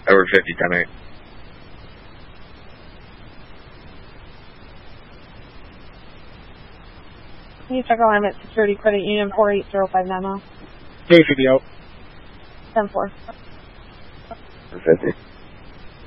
Over 50, 10-8. Can you check alignment security credit union 48059 miles? KCBO. 10-4. Over 50.